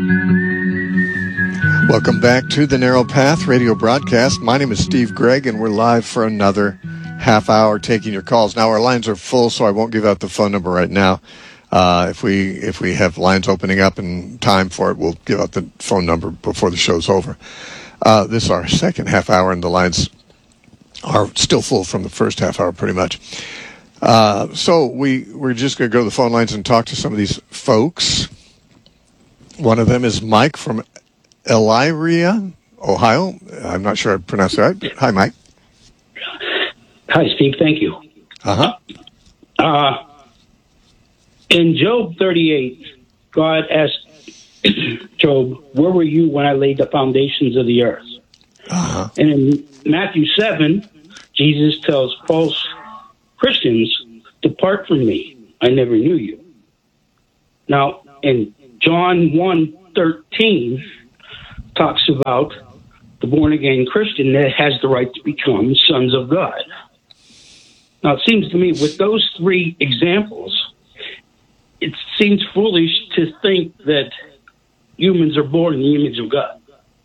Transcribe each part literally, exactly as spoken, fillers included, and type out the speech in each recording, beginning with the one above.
Welcome back to the Narrow Path radio broadcast. My name is Steve Gregg, and we're live for another half hour taking your calls. Now, our lines are full, so I won't give out the phone number right now. Uh, if we if we have lines opening up and time for it, we'll give out the phone number before the show's over. Uh, this is our second half hour, and the lines are still full from the first half hour, pretty much. Uh, so we, we're just going to go to the phone lines and talk to some of these folks. One of them is Mike from Elyria, Ohio. I'm not sure I pronounced it right. Hi, Mike. Hi, Steve. Thank you. Uh-huh. Uh, in Job thirty-eight, God asked Job, where were you when I laid the foundations of the earth? Uh-huh. And in Matthew seven, Jesus tells false Christians, depart from me, I never knew you. Now, in John one thirteen, talks about the born-again Christian that has the right to become sons of God. Now, it seems to me, with those three examples, it seems foolish to think that humans are born in the image of God.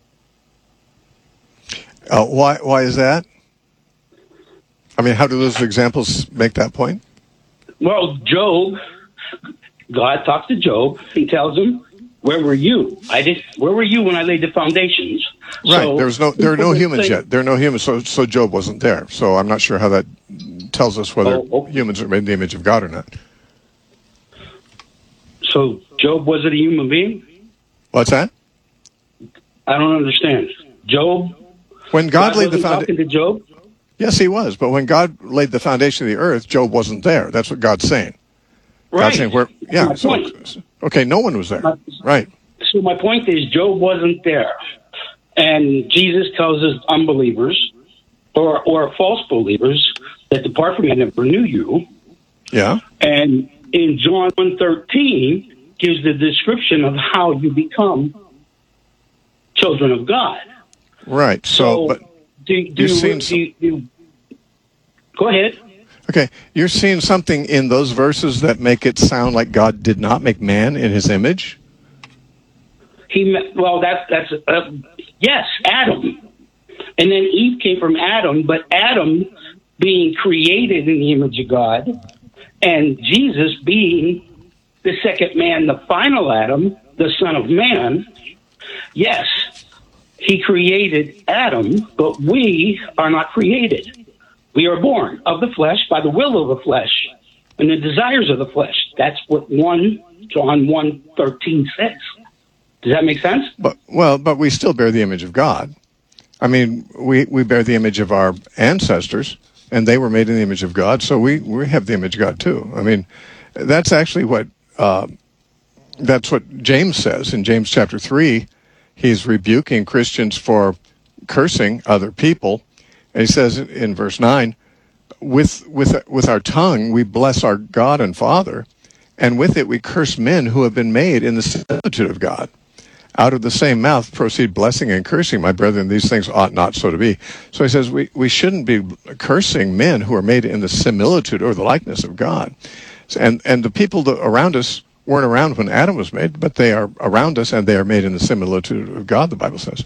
Uh, why, why is that? I mean, how do those examples make that point? Well, Job, God talks to Job. He tells him, where were you? I did. Where were you when I laid the foundations? Right. So, there was no. There are no humans think, yet. There are no humans. So, so Job wasn't there. So I'm not sure how that tells us whether oh, oh. humans are made in the image of God or not. So Job wasn't a human being? What's that? I don't understand. Job. When God, God laid the wasn't foundation. talking to Job? Yes, he was. But when God laid the foundation of the earth, Job wasn't there. That's what God's saying. Right. God's saying where? Yeah. My So, point. okay, no one was there. My, right. So my point is, Job wasn't there, and Jesus tells us unbelievers or or false believers that depart from me, I never knew you. Yeah. And in John one thirteen gives the description of how you become children of God. Right. So, So but do, do, you're you, seeing do, you, do you, go ahead. Okay, you're seeing something in those verses that make it sound like God did not make man in his image? He well, that's that's uh, yes, Adam, and then Eve came from Adam. But Adam being created in the image of God, and Jesus being the second man, the final Adam, the Son of Man. Yes, he created Adam, but we are not created. We are born of the flesh by the will of the flesh and the desires of the flesh. That's what one John one thirteen says. Does that make sense? But well, but we still bear the image of God. I mean, we, we bear the image of our ancestors, and they were made in the image of God, so we, we have the image of God too. I mean, that's actually what uh, that's what James says in James chapter three. He's rebuking Christians for cursing other people. And he says in verse nine, with with with our tongue we bless our God and Father, and with it we curse men who have been made in the similitude of God. Out of the same mouth proceed blessing and cursing. My brethren, these things ought not so to be. So he says we, we shouldn't be cursing men who are made in the similitude or the likeness of God. And and the people that around us weren't around when Adam was made, but they are around us and they are made in the similitude of God, the Bible says.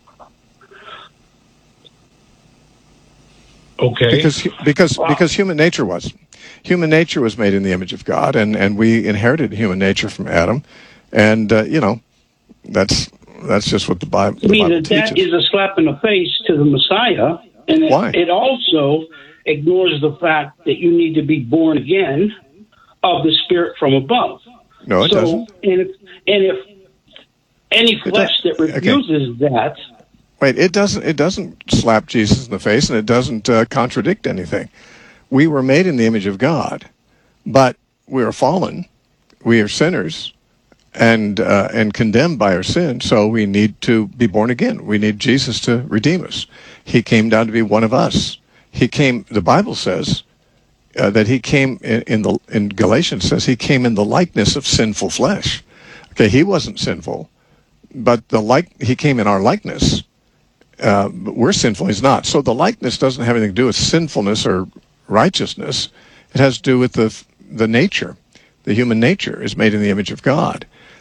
Okay. Because because wow. because human nature was. Human nature was made in the image of God, and, and we inherited human nature from Adam. And, uh, you know, that's that's just what the Bible, the I mean, Bible that teaches. is a slap in the face to the Messiah. And it, Why? it also ignores the fact that you need to be born again of the Spirit from above. No, it so, doesn't. And if, and if any flesh does- that refuses okay. that... Wait, it doesn't it doesn't slap Jesus in the face, and it doesn't uh, contradict anything. We were made in the image of God, but we are fallen. We are sinners and uh, and condemned by our sin, so we need to be born again. We need Jesus to redeem us. He came down to be one of us. He came, the Bible says, uh, that he came in, in the in Galatians says he came in the likeness of sinful flesh. Okay, he wasn't sinful, but the like he came in our likeness. Uh, but we're sinful, he's not. So the likeness doesn't have anything to do with sinfulness or righteousness. It has to do with the the nature. The human nature is made in the image of God.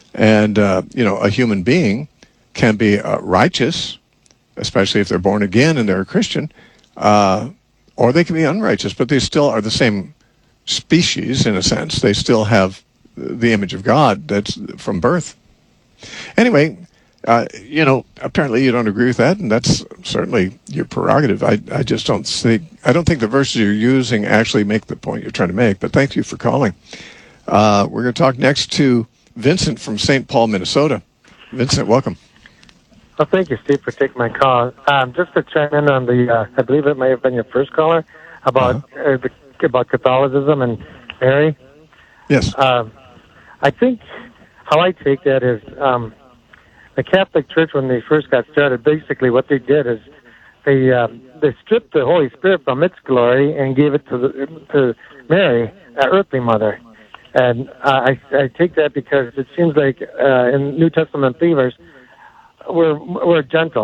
And, uh, you know, a human being can be uh, righteous, especially if they're born again and they're a Christian, uh, or they can be unrighteous, but they still are the same species in a sense. They still have the image of God that's from birth. Anyway, uh, you know, apparently you don't agree with that, and that's certainly your prerogative. I, I just don't think, I don't think the verses you're using actually make the point you're trying to make, but thank you for calling. Uh, we're going to talk next to Vincent from Saint Paul, Minnesota. Vincent, welcome. Well, thank you, Steve, for taking my call. Um, just to chime in on the, uh, I believe it may have been your first caller, about uh-huh. uh, the, about Catholicism and Mary. Yes. Um, I think how I take that is um, the Catholic Church, when they first got started, basically what they did is they uh, they stripped the Holy Spirit from its glory and gave it to the, to Mary, our earthly mother. And uh, I, I take that because it seems like uh, in New Testament believers, we're we're gentle.